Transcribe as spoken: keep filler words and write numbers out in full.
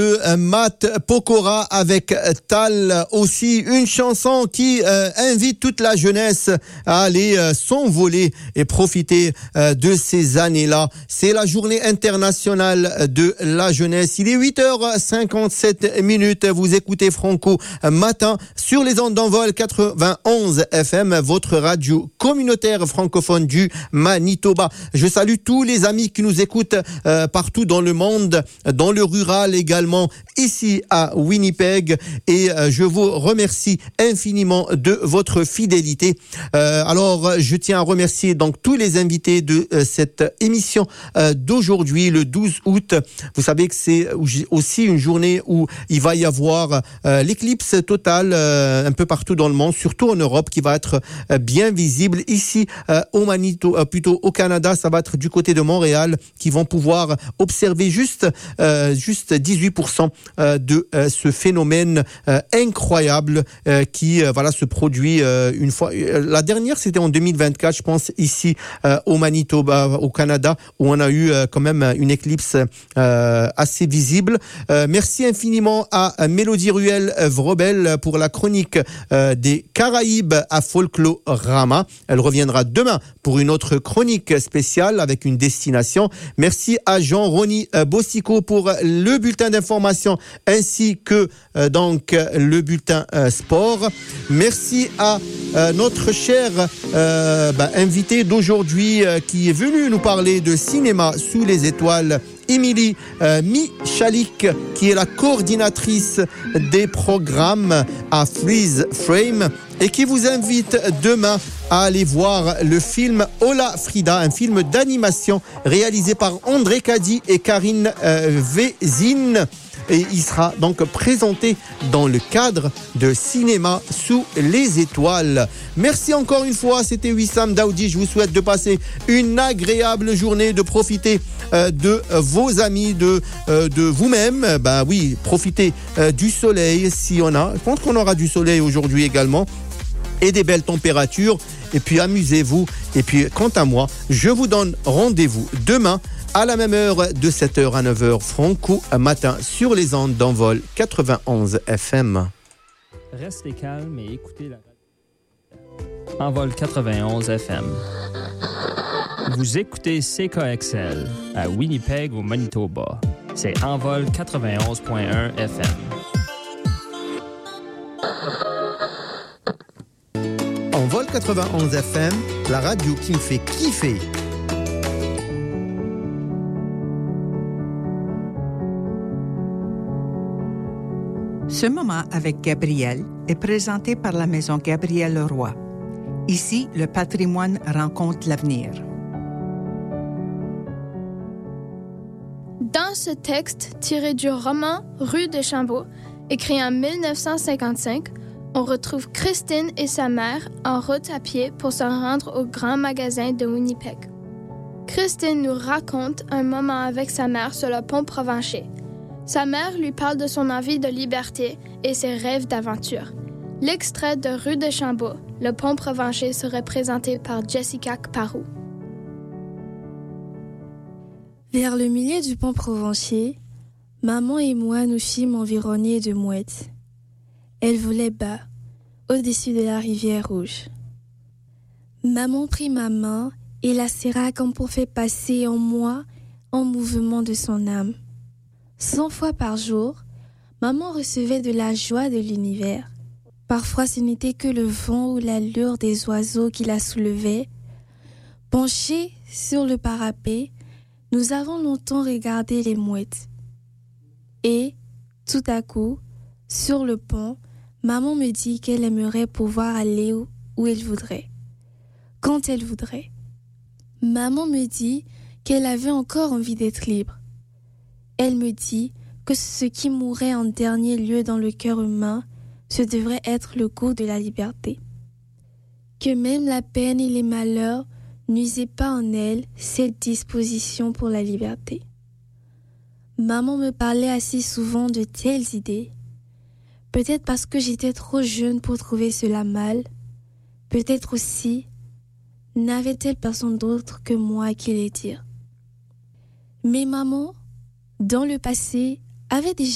Euh, Matt Pokora avec Tal, aussi une chanson qui euh, invite toute la jeunesse à aller euh, s'envoler et profiter euh, de ces années-là. C'est la journée internationale de la jeunesse. Il est huit heures cinquante-sept minutes. Vous écoutez Franco Matin sur les ondes d'Envol quatre-vingt-onze F M, votre radio communautaire francophone du Manitoba. Je salue tous les amis qui nous écoutent euh, partout dans le monde, dans le rural également, ici à Winnipeg, et euh, je vous remercie infiniment de votre fidélité. Euh, alors, je tiens à remercier donc tous les invités de euh, cette émission euh, d'aujourd'hui, le douze août. Vous savez que c'est aussi une journée où il va y avoir euh, l'éclipse totale euh, un peu partout dans le monde, surtout en Europe, qui va être euh, bien visible. Ici euh, au Manitoba, euh, plutôt au Canada, ça va être du côté de Montréal, qui vont pouvoir observer juste euh, juste dix-huit pour cent de euh, ce phénomène euh, incroyable euh, qui euh, voilà se produit euh, une fois. La dernière, c'était en deux mille vingt-quatre, je pense, ici euh, au Manitoba, au Canada, où on a eu euh, quand même une éclipse euh, assez visible. Euh, merci infiniment à Mélodie Ruel-Vrobel pour la chronique euh, des Caraïbes à Folklorama. Elle reviendra demain pour une autre chronique spéciale avec une destination. Merci à Jean-Rony Bossico pour le bulletin d'information ainsi que euh, donc le bulletin euh, sport. Merci à euh, notre cher euh, bah, invité d'aujourd'hui euh, qui est venu nous parler de cinéma sous les étoiles, Émilie euh, Michalik, qui est la coordinatrice des programmes à Freeze Frame et qui vous invite demain à aller voir le film Hola Frida, un film d'animation réalisé par André Caddy et Karine euh, Vézine. Et il sera donc présenté dans le cadre de Cinéma sous les étoiles. Merci encore une fois, c'était Wissam Daoudi. Je vous souhaite de passer une agréable journée, de profiter euh, de vos amis, de, euh, de vous-même. Ben oui, profitez euh, du soleil si on a. Je pense qu'on aura du soleil aujourd'hui également et des belles températures. Et puis amusez-vous. Et puis quant à moi, je vous donne rendez-vous demain à la même heure, de sept heures à neuf heures, Franco Matin, sur les ondes d'Envol quatre-vingt-onze F M. Restez calme et écoutez la radio. Envol quatre-vingt-onze F M. Vous écoutez C K X L à Winnipeg au Manitoba. C'est Envol quatre-vingt-onze virgule un F M. Envol quatre-vingt-onze F M, la radio qui me fait kiffer. Ce moment avec Gabriel est présenté par la Maison Gabriel Leroy. Ici, le patrimoine rencontre l'avenir. Dans ce texte tiré du roman Rue de Chambault, écrit en dix-neuf cent cinquante-cinq, on retrouve Christine et sa mère en route à pied pour se rendre au grand magasin de Winnipeg. Christine nous raconte un moment avec sa mère sur le pont Provencher. Sa mère lui parle de son envie de liberté et ses rêves d'aventure. L'extrait de Rue de Chambault, le pont Provencher, serait présenté par Jessica Kparou. Vers le milieu du pont Provencher, maman et moi nous fîmes environner de mouettes. Elles volaient bas, au-dessus de la rivière rouge. Maman prit ma main et la serra comme pour faire passer en moi un mouvement de son âme. Cent fois par jour, maman recevait de la joie de l'univers. Parfois, ce n'était que le vent ou l'allure des oiseaux qui la soulevaient. Penchés sur le parapet, nous avons longtemps regardé les mouettes. Et, tout à coup, sur le pont, maman me dit qu'elle aimerait pouvoir aller où, où elle voudrait, quand elle voudrait. Maman me dit qu'elle avait encore envie d'être libre. Elle me dit que ce qui mourrait en dernier lieu dans le cœur humain, ce devrait être le goût de la liberté. Que même la peine et les malheurs n'usaient pas en elle cette disposition pour la liberté. Maman me parlait assez souvent de telles idées. Peut-être parce que j'étais trop jeune pour trouver cela mal. Peut-être aussi, n'avait-elle personne d'autre que moi à qui les dire. Mais maman, dans le passé, avait déjà